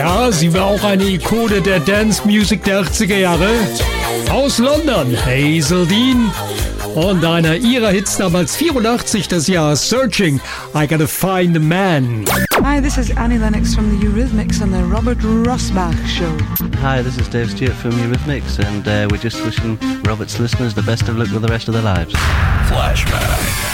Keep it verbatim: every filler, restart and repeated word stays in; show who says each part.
Speaker 1: Ja, sie war auch eine Ikone der Dance-Music der achtziger Jahre. Aus London, Hazel Dean. Und einer ihrer Hits damals vierundachtzig, das Jahr Searching, I Gotta Find a Man.
Speaker 2: Hi, this is Annie Lennox from the Eurythmics on the Robert Rossbach Show.
Speaker 3: Hi, this is Dave Stewart from Eurythmics, and uh, we're just wishing Robert's listeners the best of luck with the rest of their lives.
Speaker 4: Flashback.